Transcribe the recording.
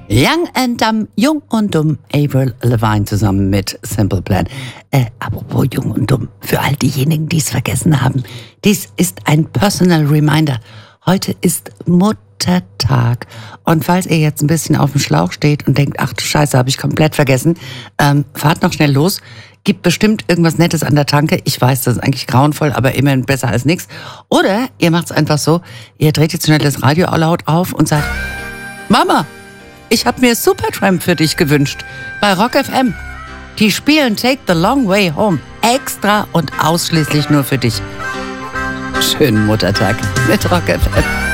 Young and Dumb, Jung und Dumm, Avril Lavigne zusammen mit Simple Plan. Apropos Jung und Dumm, für all diejenigen, die es vergessen haben, dies ist ein Personal Reminder. Heute ist Muttertag. Und falls ihr jetzt ein bisschen auf dem Schlauch steht und denkt, ach du Scheiße, habe ich komplett vergessen, fahrt noch schnell los. Gibt bestimmt irgendwas Nettes an der Tanke. Ich weiß, das ist eigentlich grauenvoll, aber immerhin besser als nichts. Oder ihr macht es einfach so, ihr dreht jetzt schnell das Radio laut auf und sagt, Mama, ich habe mir Supertramp für dich gewünscht. Bei Rock FM. Die spielen Take the Long Way Home. Extra und ausschließlich nur für dich. Schönen Muttertag mit Rock FM.